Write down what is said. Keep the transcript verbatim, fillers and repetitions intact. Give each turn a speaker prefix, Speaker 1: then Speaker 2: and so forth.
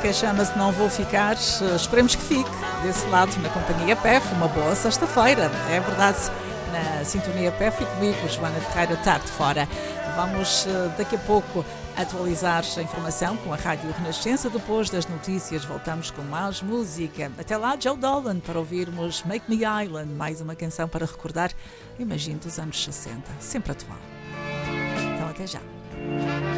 Speaker 1: até chama-se Não Vou Ficar. Esperemos que fique desse lado na Companhia P E F. Uma boa sexta-feira, é verdade. Na Sintonia P E F e comigo, Joana Ferreira, tarde fora. Vamos daqui a pouco atualizar a informação com a Rádio Renascença. Depois das notícias voltamos com mais música. Até lá, Joe Dolan, para ouvirmos Make Me Island, mais uma canção para recordar, imagino, dos anos sessenta, sempre atual. Então até já.